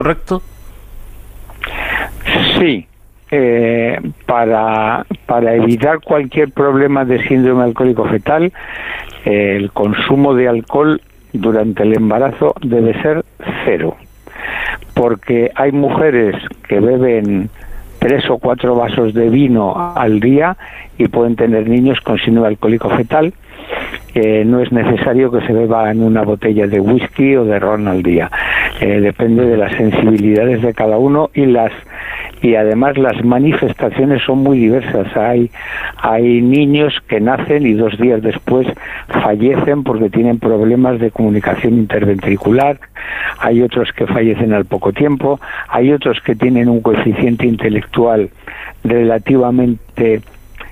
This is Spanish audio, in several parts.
correcto? Sí. Para evitar cualquier problema de síndrome alcohólico fetal, el consumo de alcohol durante el embarazo debe ser 0, porque hay mujeres que beben 3 o 4 vasos de vino al día y pueden tener niños con síndrome alcohólico fetal. No es necesario que se beba en una botella de whisky o de ron al día. Depende de las sensibilidades de cada uno y además las manifestaciones son muy diversas. Hay niños que nacen y 2 días después fallecen porque tienen problemas de comunicación interventricular, hay otros que fallecen al poco tiempo, hay otros que tienen un coeficiente intelectual relativamente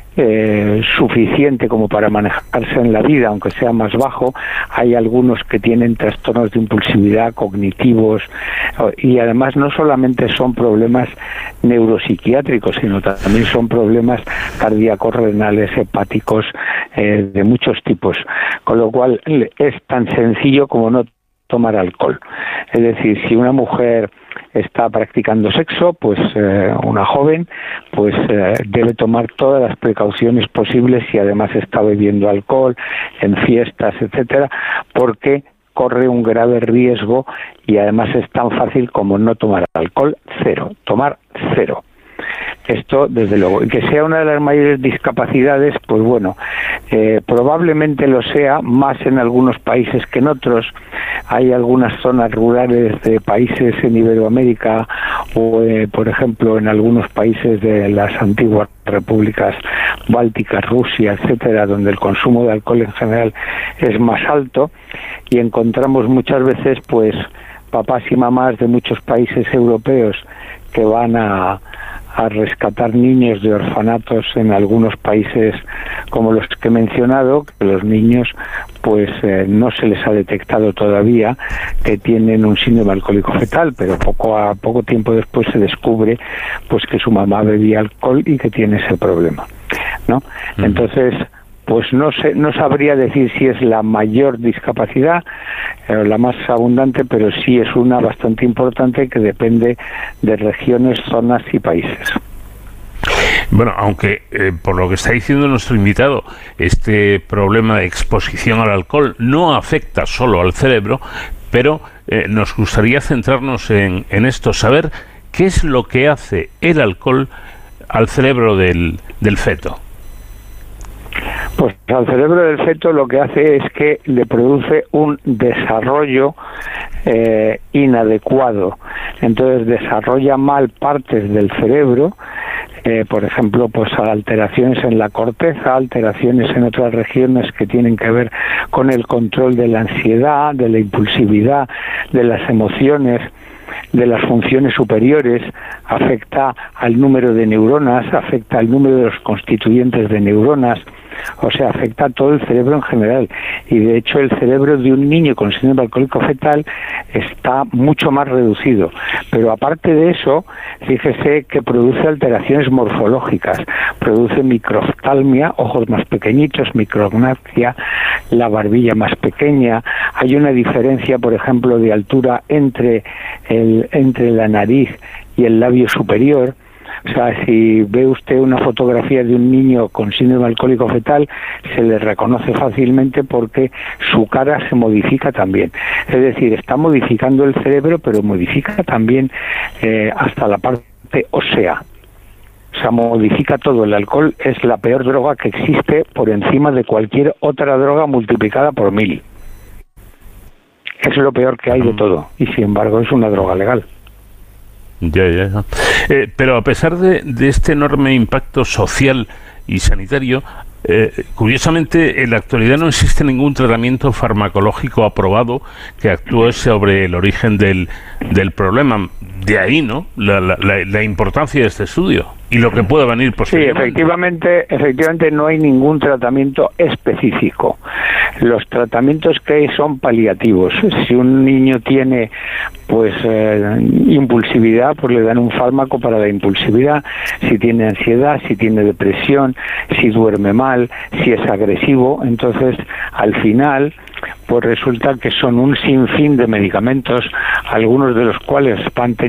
suficiente como para manejarse en la vida, aunque sea más bajo. Hay algunos que tienen trastornos de impulsividad cognitivos y además no solamente son problemas neuropsiquiátricos, sino también son problemas cardíacos, renales, hepáticos, de muchos tipos, con lo cual es tan sencillo como no tomar alcohol. Es decir, si una mujer está practicando sexo, pues una joven, pues debe tomar todas las precauciones posibles si además está bebiendo alcohol en fiestas, etcétera, porque corre un grave riesgo y además es tan fácil como no tomar alcohol. 0, tomar 0. Esto, desde luego, que sea una de las mayores discapacidades, pues bueno, probablemente lo sea, más en algunos países que en otros. Hay algunas zonas rurales de países en Iberoamérica o, por ejemplo, en algunos países de las antiguas repúblicas bálticas, Rusia, etcétera, donde el consumo de alcohol en general es más alto, y encontramos muchas veces, pues, papás y mamás de muchos países europeos que van a rescatar niños de orfanatos en algunos países como los que he mencionado, que los niños pues no se les ha detectado todavía que tienen un síndrome alcohólico fetal, pero poco tiempo después se descubre pues que su mamá bebía alcohol y que tiene ese problema, ¿no? Entonces, pues no sabría decir si es la mayor discapacidad o la más abundante, pero sí es una bastante importante que depende de regiones, zonas y países. Bueno, aunque por lo que está diciendo nuestro invitado, este problema de exposición al alcohol no afecta solo al cerebro, pero nos gustaría centrarnos en esto, saber qué es lo que hace el alcohol al cerebro del feto. Pues al cerebro del feto lo que hace es que le produce un desarrollo inadecuado. Entonces desarrolla mal partes del cerebro, por ejemplo, pues alteraciones en la corteza, alteraciones en otras regiones que tienen que ver con el control de la ansiedad, de la impulsividad, de las emociones, de las funciones superiores, afecta al número de neuronas, afecta al número de los constituyentes de neuronas, o sea, afecta a todo el cerebro en general. Y de hecho el cerebro de un niño con síndrome alcohólico fetal está mucho más reducido. Pero aparte de eso, fíjese que produce alteraciones morfológicas, produce microftalmia, ojos más pequeñitos, micrognatia, la barbilla más pequeña. Hay una diferencia, por ejemplo, de altura entre la nariz y el labio superior. O sea, si ve usted una fotografía de un niño con síndrome alcohólico fetal, se le reconoce fácilmente porque su cara se modifica también. Es decir, está modificando el cerebro, pero modifica también hasta la parte ósea. O sea, modifica todo. El alcohol es la peor droga que existe por encima de cualquier otra droga multiplicada por 1000. Es lo peor que hay de todo, y sin embargo es una droga legal. Ya. Pero a pesar de este enorme impacto social y sanitario, curiosamente en la actualidad no existe ningún tratamiento farmacológico aprobado que actúe sobre el origen del problema. De ahí, ¿no?, la importancia de este estudio y lo que puede venir posteriormente. Sí, efectivamente no hay ningún tratamiento específico. Los tratamientos que hay son paliativos. Si un niño tiene pues impulsividad, pues le dan un fármaco para la impulsividad. Si tiene ansiedad, si tiene depresión, si duerme mal, si es agresivo, entonces al final pues resulta que son un sinfín de medicamentos, algunos de los cuales van